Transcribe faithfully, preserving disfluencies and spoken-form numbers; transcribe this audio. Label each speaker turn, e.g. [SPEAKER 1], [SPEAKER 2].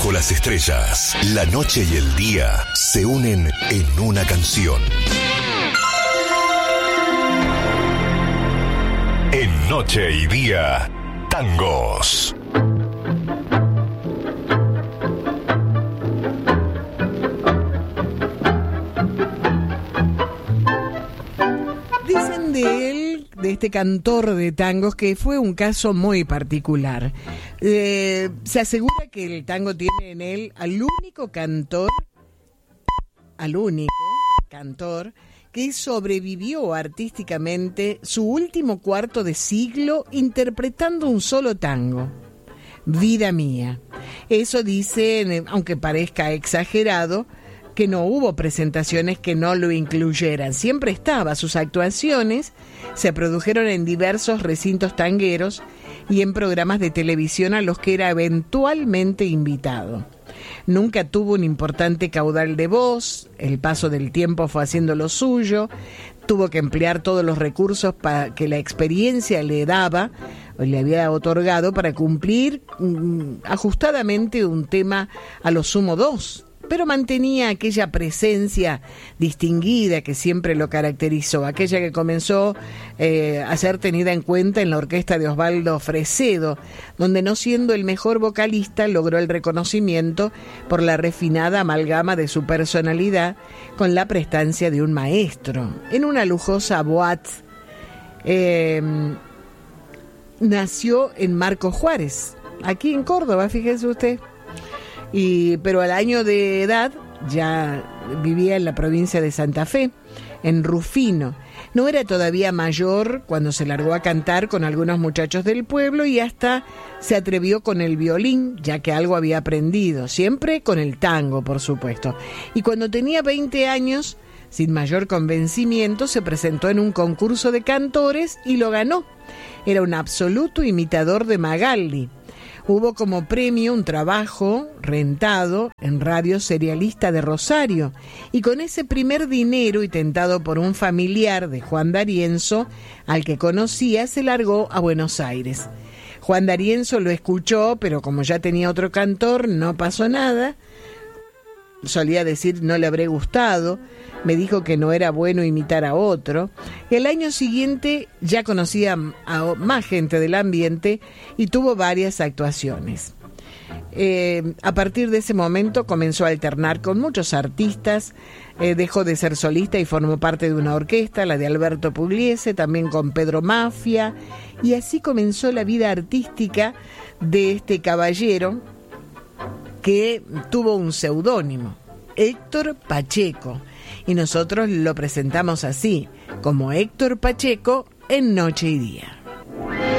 [SPEAKER 1] Bajo las estrellas, la noche y el día se unen en una canción. En Noche y Día, tangos.
[SPEAKER 2] Dicen de él, de este cantor de tangos, que fue un caso muy particular. Eh, se asegura que el tango tiene en él al único cantor, al único cantor que sobrevivió artísticamente su último cuarto de siglo interpretando un solo tango, Vida Mía. Eso dice, aunque parezca exagerado, que no hubo presentaciones que no lo incluyeran. Siempre estaba. Sus actuaciones se produjeron en diversos recintos tangueros y en programas de televisión a los que era eventualmente invitado. Nunca tuvo un importante caudal de voz, el paso del tiempo fue haciendo lo suyo, tuvo que emplear todos los recursos para que la experiencia le daba o le había otorgado para cumplir um, ajustadamente un tema a lo sumo dos. Pero mantenía aquella presencia distinguida que siempre lo caracterizó, aquella que comenzó eh, a ser tenida en cuenta en la orquesta de Osvaldo Fresedo, donde, no siendo el mejor vocalista, logró el reconocimiento por la refinada amalgama de su personalidad con la prestancia de un maestro. En una lujosa boate, eh, nació en Marcos Juárez, aquí en Córdoba, fíjese usted. Y, pero al año de edad ya vivía en la provincia de Santa Fe, en Rufino. No era todavía mayor cuando se largó a cantar con algunos muchachos del pueblo y hasta se atrevió con el violín, ya que algo había aprendido, siempre con el tango, por supuesto. Y cuando tenía veinte años, sin mayor convencimiento, se presentó en un concurso de cantores y lo ganó. Era un absoluto imitador de Magaldi. Hubo como premio un trabajo rentado en Radio Serialista de Rosario, y con ese primer dinero y tentado por un familiar de Juan D'Arienzo, al que conocía, se largó a Buenos Aires. Juan D'Arienzo lo escuchó, pero como ya tenía otro cantor, no pasó nada. Solía decir no le habré gustado, me dijo que no era bueno imitar a otro. El año siguiente ya conocía a más gente del ambiente y tuvo varias actuaciones. Eh, a partir de ese momento comenzó a alternar con muchos artistas, eh, dejó de ser solista y formó parte de una orquesta, la de Alberto Pugliese, también con Pedro Mafia, y así comenzó la vida artística de este caballero, que tuvo un seudónimo, Héctor Pacheco, y nosotros lo presentamos así, como Héctor Pacheco en Noche y Día.